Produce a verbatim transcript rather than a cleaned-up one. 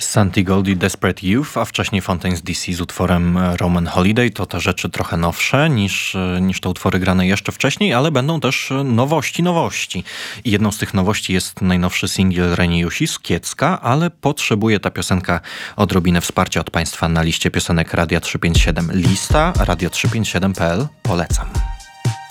Santi Gold i Desperate Youth, a wcześniej Fontaines D C z utworem Roman Holiday. To te rzeczy trochę nowsze niż, niż te utwory grane jeszcze wcześniej, ale będą też nowości, nowości. I jedną z tych nowości jest najnowszy singiel Reni Jusis, Kiecka, ale potrzebuje ta piosenka odrobinę wsparcia od Państwa na liście piosenek Radia trzysta pięćdziesiąt siedem. Lista radio trzysta pięćdziesiąt siedem kropka p l. Polecam.